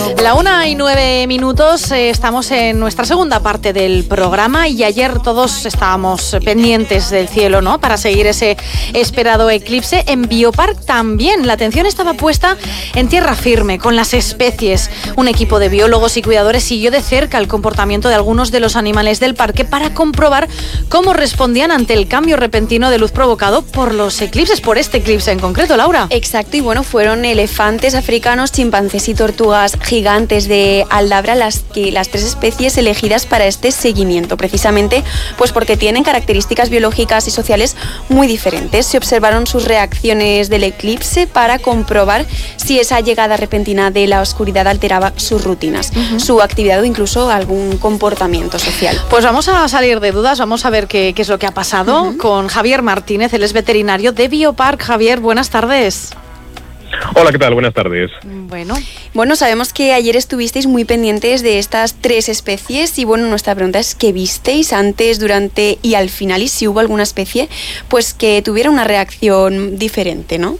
La 1:09, estamos en nuestra segunda parte del programa y ayer todos estábamos pendientes del cielo, ¿no? Para seguir ese esperado eclipse. En Biopark también la atención estaba puesta en tierra firme, con las especies. Un equipo de biólogos y cuidadores siguió de cerca el comportamiento de algunos de los animales del parque para comprobar cómo respondían ante el cambio repentino de luz provocado por los eclipses, por este eclipse en concreto, Laura. Exacto, y bueno, fueron elefantes africanos, chimpancés y tortugas gigantes de Aldabra las tres especies elegidas para este seguimiento, precisamente pues porque tienen características biológicas y sociales muy diferentes. Se observaron sus reacciones del eclipse para comprobar si esa llegada repentina de la oscuridad alteraba sus rutinas, su actividad o incluso algún comportamiento social. Pues vamos a salir de dudas, vamos a ver qué es lo que ha pasado con Javier Martínez, él es veterinario de Biopark. Javier, buenas tardes. Hola, ¿qué tal? Buenas tardes. Bueno, sabemos que ayer estuvisteis muy pendientes de estas tres especies y bueno, nuestra pregunta es ¿qué visteis antes, durante y al final? Y si hubo alguna especie pues que tuviera una reacción diferente, ¿no?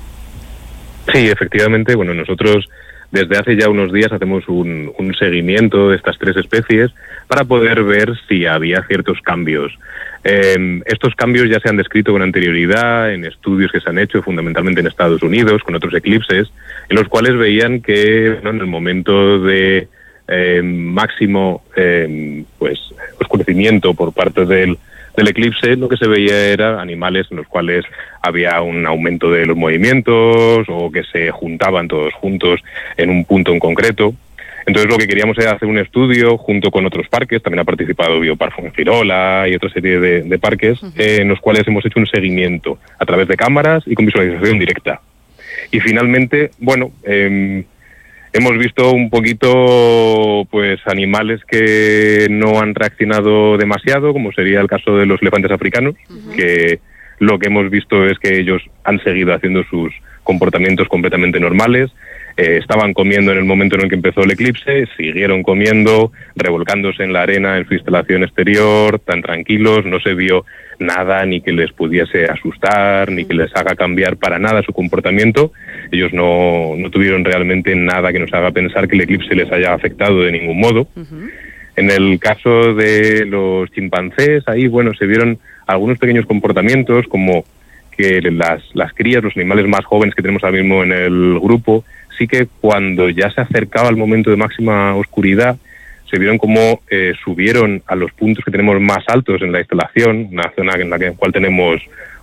Sí, efectivamente, bueno, nosotros desde hace ya unos días hacemos un seguimiento de estas tres especies para poder ver si había ciertos cambios. Estos cambios ya se han descrito con anterioridad en estudios que se han hecho fundamentalmente en Estados Unidos con otros eclipses, en los cuales veían que en el momento de máximo oscurecimiento por parte del eclipse, lo que se veía era animales en los cuales había un aumento de los movimientos o que se juntaban todos juntos en un punto en concreto. Entonces lo que queríamos era hacer un estudio junto con otros parques, también ha participado Biopark Fuengirola y otra serie de parques, en los cuales hemos hecho un seguimiento a través de cámaras y con visualización directa. Y finalmente, bueno, hemos visto un poquito pues animales que no han reaccionado demasiado, como sería el caso de los elefantes africanos, que lo que hemos visto es que ellos han seguido haciendo sus comportamientos completamente normales. Estaban comiendo en el momento en el que empezó el eclipse, siguieron comiendo, revolcándose en la arena en su instalación exterior, tan tranquilos, no se vio nada ni que les pudiese asustar, ni que les haga cambiar para nada su comportamiento. Ellos no tuvieron realmente nada que nos haga pensar que el eclipse les haya afectado de ningún modo. En el caso de los chimpancés, ahí bueno, se vieron algunos pequeños comportamientos, como que las crías, los animales más jóvenes que tenemos ahora mismo en el grupo, sí que cuando ya se acercaba el momento de máxima oscuridad, se vieron cómo subieron a los puntos que tenemos más altos en la instalación, una zona en la cual tenemos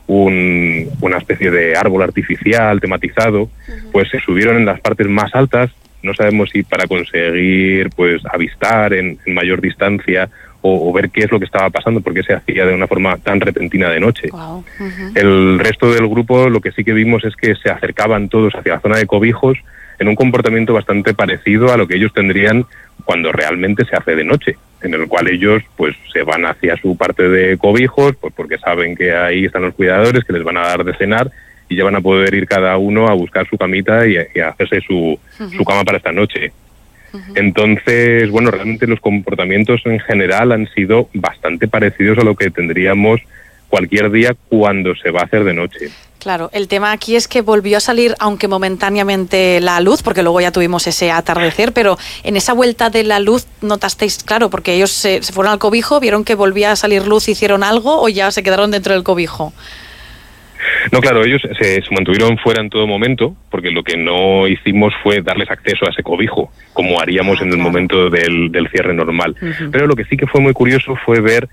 una especie de árbol artificial tematizado, pues se subieron en las partes más altas, no sabemos si para conseguir pues avistar en mayor distancia o ver qué es lo que estaba pasando, porque se hacía de una forma tan repentina de noche. Wow. El resto del grupo lo que sí que vimos es que se acercaban todos hacia la zona de cobijos en un comportamiento bastante parecido a lo que ellos tendrían cuando realmente se hace de noche, en el cual ellos pues se van hacia su parte de cobijos, pues porque saben que ahí están los cuidadores que les van a dar de cenar y ya van a poder ir cada uno a buscar su camita y a hacerse su cama para esta noche. Entonces, bueno, realmente los comportamientos en general han sido bastante parecidos a lo que tendríamos cualquier día cuando se va a hacer de noche. Claro, el tema aquí es que volvió a salir, aunque momentáneamente, la luz, porque luego ya tuvimos ese atardecer, pero en esa vuelta de la luz notasteis, claro, porque ellos se fueron al cobijo, vieron que volvía a salir luz, hicieron algo o ya se quedaron dentro del cobijo. No, claro, ellos se mantuvieron fuera en todo momento, porque lo que no hicimos fue darles acceso a ese cobijo, como haríamos en el momento del cierre normal. Pero lo que sí que fue muy curioso fue ver